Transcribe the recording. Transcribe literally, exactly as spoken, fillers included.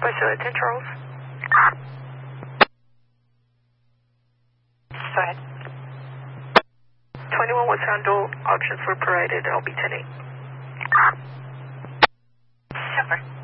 Westfield ten Charles. Go ahead. twenty-one West Handle, options were paraded, L B ten eight. Super.